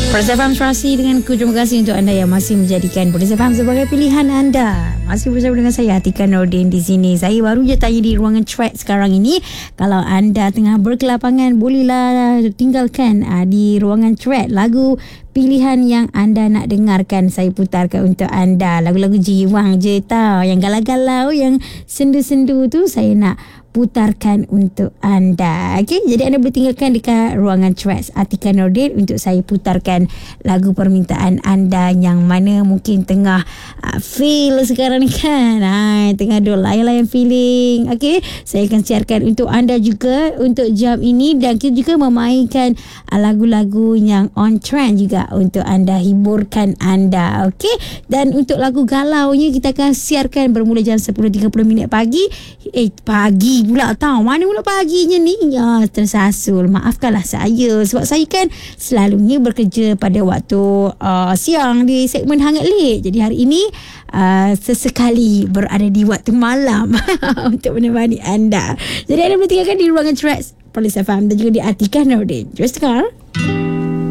Perisa Faham Serasi dengan ku. Terima kasih untuk anda yang masih menjadikan Perisa Faham sebagai pilihan anda. Masih bersama dengan saya, Atika Nordin di sini. Saya baru je tanya di ruangan chat sekarang ini. Kalau anda tengah berkelapangan, bolehlah tinggalkan di ruangan chat lagu pilihan yang anda nak dengarkan. Saya putarkan untuk anda lagu-lagu jiwang je tau. Yang galau-galau, yang sendu-sendu tu saya nak putarkan untuk anda. Okey, jadi anda boleh tinggalkan dekat ruangan chat Atika Nordin untuk saya putarkan lagu permintaan anda yang mana mungkin tengah feel sekarang ni kan. Tengah ada layan-layan feeling. Okey, saya akan siarkan untuk anda juga untuk jam ini, dan kita juga memainkan lagu-lagu yang on trend juga untuk anda, hiburkan anda. Okey, dan untuk lagu galaunya kita akan siarkan bermula jam 10.30 pagi. Pagi pula tahu. Mana pula paginya ni? Ya, tersasul. Maafkanlah saya sebab saya kan selalunya bekerja pada waktu siang di segmen Hangat Lit. Jadi hari ini sesekali berada di waktu malam untuk menemani anda. Jadi anda boleh tinggalkan di ruangan Tracks Perisa Faham dan juga di Atika Nordin. Jom sekarang.